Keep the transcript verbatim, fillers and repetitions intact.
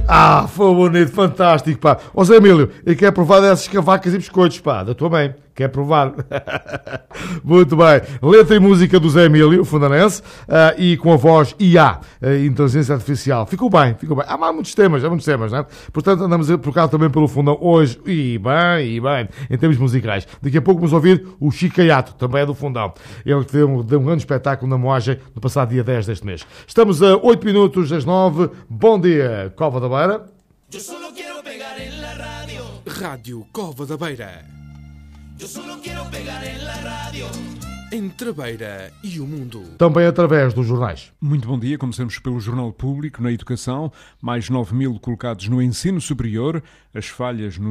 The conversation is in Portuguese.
Ah, foi bonito, fantástico, pá. Ó Zé Emílio, eu quero provar dessas cavacas e biscoitos, pá, da tua mãe. Quer provar? Muito bem. Letra e música do Zé Emílio, fundanense, uh, e com a voz I A, uh, inteligência artificial. Ficou bem, ficou bem. Há muitos temas, há muitos temas, não é? Portanto, andamos por cá também pelo fundão hoje, e bem, e bem, em termos musicais. Daqui a pouco vamos ouvir o Chicaiato, também é do fundão. Ele que deu um, deu um grande espetáculo na Moagem no passado dia dez deste mês. Estamos a oito minutos das nove. Bom dia, Cova da Beira. Rádio Cova da Beira. Yo solo quiero pegar en la radio. Entre a Beira e o mundo. Também através dos jornais. Muito bom dia, começamos pelo Jornal Público na educação. Mais nove mil colocados no ensino superior. As falhas no